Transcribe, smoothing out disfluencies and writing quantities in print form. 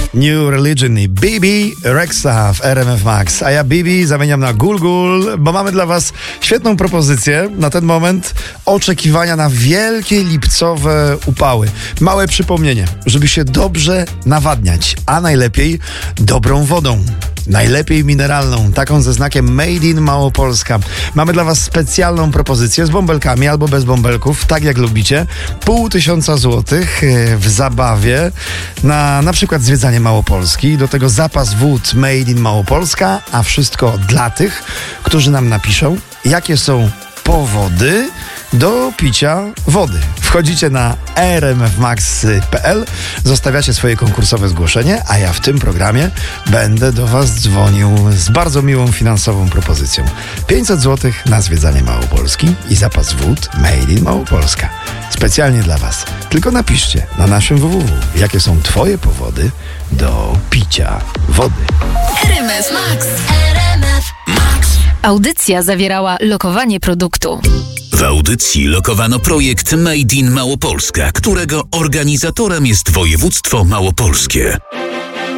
New Religion i Bibi Rexha w RMF Max. A ja Bibi zamieniam na Gulgul, bo mamy dla was świetną propozycję na ten moment oczekiwania na wielkie lipcowe upały. Małe przypomnienie, żeby się dobrze nawadniać, a najlepiej dobrą wodą. Najlepiej mineralną, taką ze znakiem Made in Małopolska. Mamy dla was specjalną propozycję z bąbelkami albo bez bąbelków, tak jak lubicie. 500 złotych w zabawie na przykład zwiedzanie Małopolski. Do tego zapas wód Made in Małopolska, a wszystko dla tych, którzy nam napiszą, jakie są powody do picia wody. Wchodzicie na rmfmax.pl, zostawiacie swoje konkursowe zgłoszenie, a ja w tym programie będę do was dzwonił z bardzo miłą finansową propozycją. 500 zł na zwiedzanie Małopolski i zapas wód Made in Małopolska. Specjalnie dla was. Tylko napiszcie na naszym www, jakie są twoje powody do picia wody. RMF Max. Audycja zawierała lokowanie produktu. W audycji lokowano projekt Made in Małopolska, którego organizatorem jest województwo małopolskie.